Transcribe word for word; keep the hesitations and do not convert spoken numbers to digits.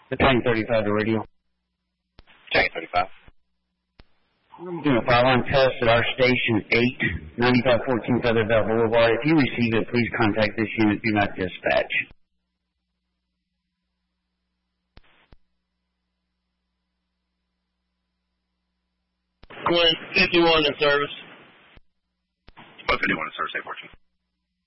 Battalion thirty-five to radio. Battalion thirty-five. I'm doing a fire line test at our station eight, ninety-five fourteen Featherville Boulevard. If you receive it, please contact this unit. Do not dispatch. Gwen, fifty-one in service. What fifty-one in service, eight fourteen.